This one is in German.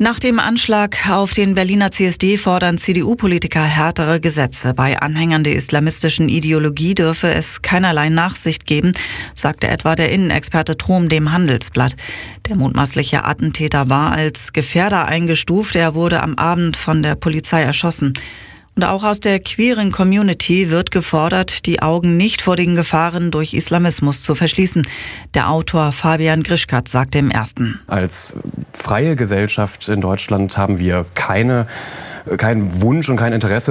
Nach dem Anschlag auf den Berliner CSD fordern CDU-Politiker härtere Gesetze. Bei Anhängern der islamistischen Ideologie dürfe es keinerlei Nachsicht geben, sagte etwa der Innenexperte Trom dem Handelsblatt. Der mutmaßliche Attentäter war als Gefährder eingestuft. Er wurde am Abend von der Polizei erschossen. Und auch aus der queeren Community wird gefordert, die Augen nicht vor den Gefahren durch Islamismus zu verschließen. Der Autor Fabian Grischkat sagte im Ersten: Als freie Gesellschaft in Deutschland haben wir keinen Wunsch und kein Interesse,